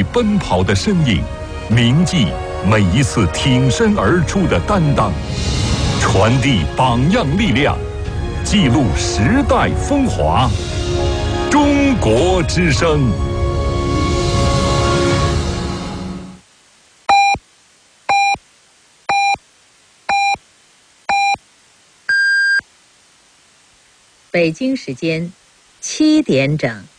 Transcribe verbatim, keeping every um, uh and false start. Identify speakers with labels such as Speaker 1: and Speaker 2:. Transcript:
Speaker 1: 奔跑的身影，铭记每一次挺身而出的担当，传递榜样力量，记录时代风华。中国之声。
Speaker 2: 北京时间七点整。